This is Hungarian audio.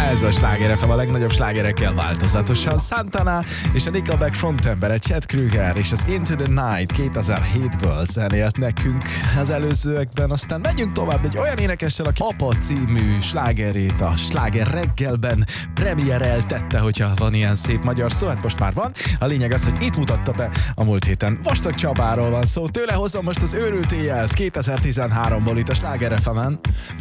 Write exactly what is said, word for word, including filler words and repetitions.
Ez a Sláger ef em a legnagyobb slágerekkel változatosan. Santana és a Nickelback frontembere Chad Kroeger és az Into the Night kétezer-hétből zenélt nekünk az előzőekben. Aztán megyünk tovább egy olyan énekessel, aki Apa című slágerét a Sláger reggelben premiereltette, hogyha van ilyen szép magyar szó, hát most már van. A lényeg az, hogy itt mutatta be a múlt héten. Vastag Csabáról van szó, tőle hozom most az Őrült éjjelt kétezer-tizenháromból itt a Sláger ef emen.